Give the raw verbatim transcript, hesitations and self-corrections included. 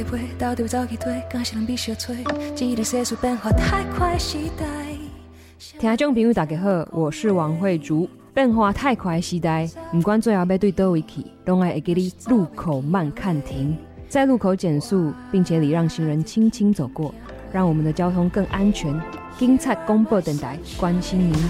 到底要走去推，敢是人必须催，这个世事变化太快的时代。 听众朋友大家好，我是王慧竹。变化太快的时代，不管最后要对倒位去，都要会给你路口慢看停，在路口减速，并且礼让行人轻轻走过，让我们的交通更安全。警察广播电台关心您。